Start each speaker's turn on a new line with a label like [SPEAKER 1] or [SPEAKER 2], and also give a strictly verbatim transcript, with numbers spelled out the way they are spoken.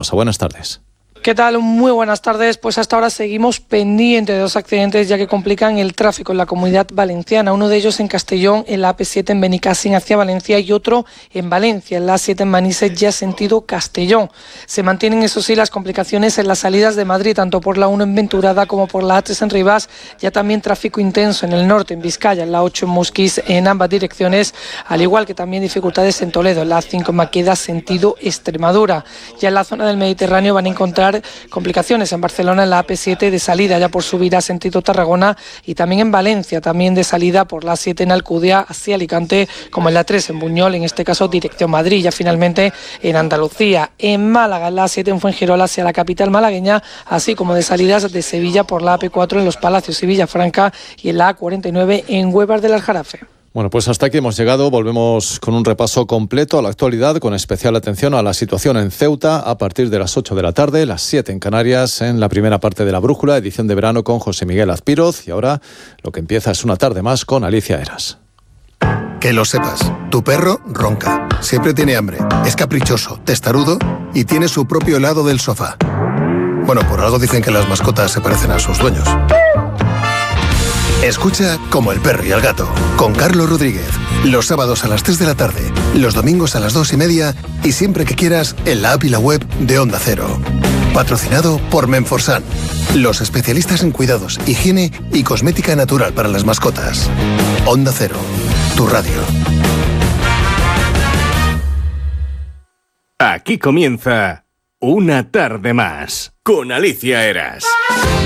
[SPEAKER 1] Buenas tardes.
[SPEAKER 2] ¿Qué tal? Muy buenas tardes. Pues hasta ahora seguimos pendientes de dos accidentes ya que complican el tráfico en la Comunidad Valenciana. Uno de ellos en Castellón, en la A P siete en Benicàssim hacia Valencia, y otro en Valencia, en la A siete en Manises, ya sentido Castellón. Se mantienen, eso sí, las complicaciones en las salidas de Madrid, tanto por la uno en Venturada como por la A tres en Ribas. Ya también tráfico intenso en el norte, en Vizcaya, en la ocho en Musquís, en ambas direcciones, al igual que también dificultades en Toledo, en la A cinco en Maqueda, sentido Extremadura. Ya en la zona del Mediterráneo van a encontrar complicaciones en Barcelona, en la A P siete de salida ya por subir a sentido Tarragona, y también en Valencia, también de salida por la A siete en Alcudia hacia Alicante, como en la tres en Buñol, en este caso dirección Madrid. Ya finalmente en Andalucía, en Málaga, en la A siete en Fuengirola hacia la capital malagueña, así como de salidas de Sevilla por la A P cuatro en Los Palacios y Villafranca, y en la A cuarenta y nueve en Huevas del Aljarafe.
[SPEAKER 1] Bueno, pues hasta aquí hemos llegado. Volvemos con un repaso completo a la actualidad, con especial atención a la situación en Ceuta a partir de las ocho de la tarde, las siete en Canarias, en la primera parte de La Brújula, edición de verano con José Miguel Azpiroz. Y ahora lo que empieza es una tarde más con Alicia Eras.
[SPEAKER 3] Que lo sepas, tu perro ronca, siempre tiene hambre, es caprichoso, testarudo y tiene su propio lado del sofá. Bueno, por algo dicen que las mascotas se parecen a sus dueños. Escucha Como el perro y el gato, con Carlos Rodríguez, los sábados a las tres de la tarde, los domingos a las dos y media y siempre que quieras en la app y la web de Onda Cero. Patrocinado por Menforsan, los especialistas en cuidados, higiene y cosmética natural para las mascotas. Onda Cero, tu radio.
[SPEAKER 4] Aquí comienza Una tarde más con Alicia Eras.